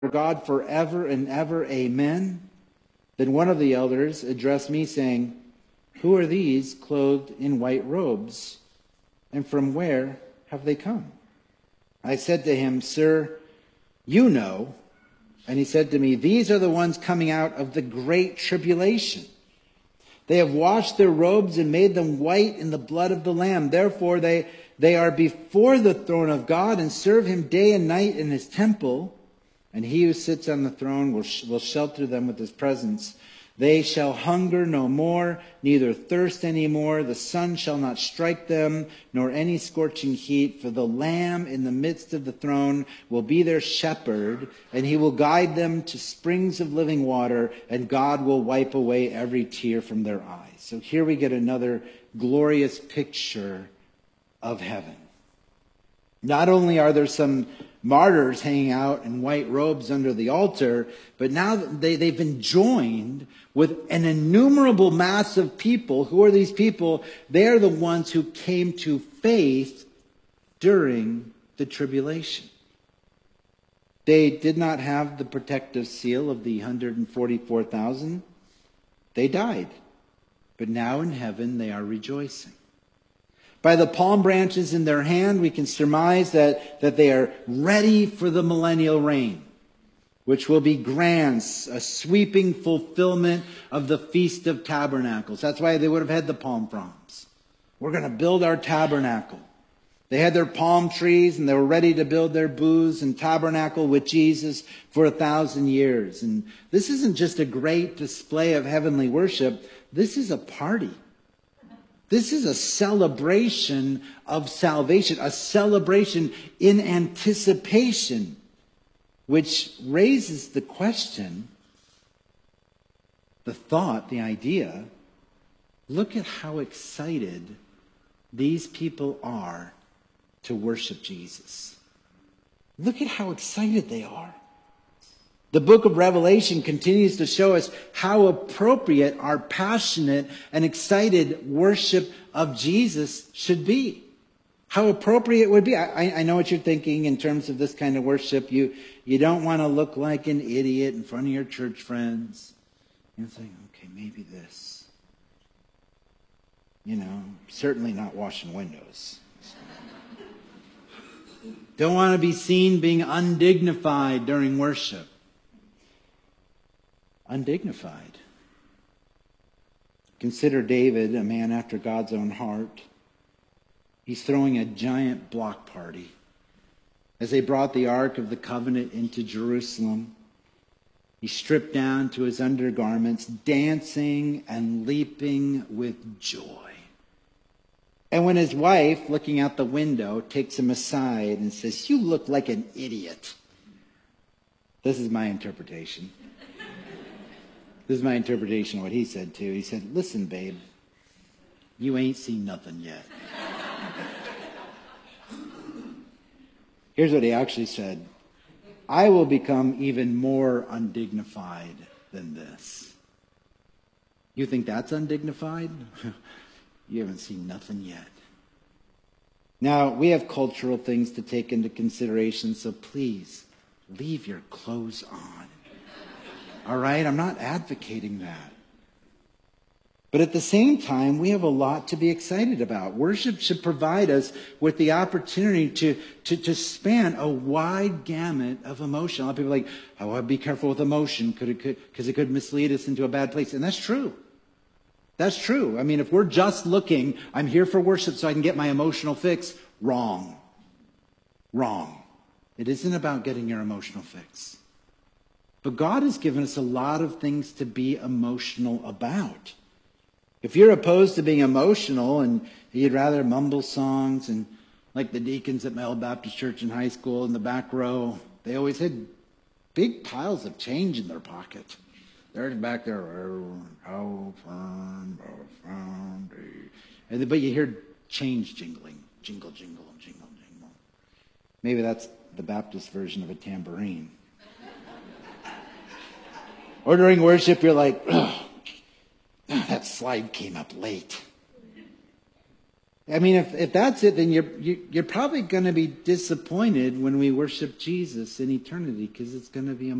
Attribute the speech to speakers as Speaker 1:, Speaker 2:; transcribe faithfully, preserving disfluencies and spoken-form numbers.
Speaker 1: God forever and ever. Amen. Then one of the elders addressed me, saying, Who are these clothed in white robes? And from where have they come? I said to him, Sir, you know. And he said to me, These are the ones coming out of the great tribulation. They have washed their robes and made them white in the blood of the Lamb. Therefore they, they are before the throne of God and serve him day and night in his temple. And he who sits on the throne will, will shelter them with his presence. They shall hunger no more, neither thirst any more. The sun shall not strike them, nor any scorching heat. For the Lamb in the midst of the throne will be their shepherd, and he will guide them to springs of living water, and God will wipe away every tear from their eyes. So here we get another glorious picture of heaven. Not only are there some martyrs hanging out in white robes under the altar, but now they, they've been joined with an innumerable mass of people. Who are these people? They're the ones who came to faith during the tribulation. They did not have the protective seal of the one hundred forty-four thousand. They died. But now in heaven they are rejoicing. By the palm branches in their hand, we can surmise that, that they are ready for the millennial reign, which will be grand, a sweeping fulfillment of the Feast of Tabernacles. That's why they would have had the palm fronds. We're going to build our tabernacle. They had their palm trees and they were ready to build their booths and tabernacle with Jesus for a thousand years. And this isn't just a great display of heavenly worship. This is a party. This is a celebration of salvation, a celebration in anticipation, which raises the question, the thought, the idea, look at how excited these people are to worship Jesus. Look at how excited they are. The book of Revelation continues to show us how appropriate our passionate and excited worship of Jesus should be. How appropriate it would be. I, I know what you're thinking in terms of this kind of worship. You, you don't want to look like an idiot in front of your church friends. You're thinking, okay, maybe this. You know, certainly not washing windows. Don't want to be seen being undignified during worship. Undignified. Consider David, a man after God's own heart. He's throwing a giant block party as they brought the Ark of the Covenant into Jerusalem. He stripped down to his undergarments, dancing and leaping with joy. And when his wife, looking out the window, takes him aside and says, "You look like an idiot." This is my interpretation. This is my interpretation of what he said too. He said, "Listen, babe, you ain't seen nothing yet." Here's what he actually said. "I will become even more undignified than this." You think that's undignified? You haven't seen nothing yet. Now, we have cultural things to take into consideration, so please, leave your clothes on. All right? I'm not advocating that. But at the same time, we have a lot to be excited about. Worship should provide us with the opportunity to, to, to span a wide gamut of emotion. A lot of people are like, oh, I'd be careful with emotion because it could, because it could mislead us into a bad place. And that's true. That's true. I mean, if we're just looking, I'm here for worship so I can get my emotional fix, wrong. Wrong. It isn't about getting your emotional fix. But God has given us a lot of things to be emotional about. If you're opposed to being emotional and you'd rather mumble songs, and like the deacons at my old Baptist church in high school in the back row, they always had big piles of change in their pocket. They're back there, how firm, how firm, and but you hear change jingling, jingle, jingle, jingle, jingle. Maybe that's the Baptist version of a tambourine. Or during worship, you're like, ugh, that slide came up late. I mean, if, if that's it, then you're, you, you're probably going to be disappointed when we worship Jesus in eternity, because it's going to be a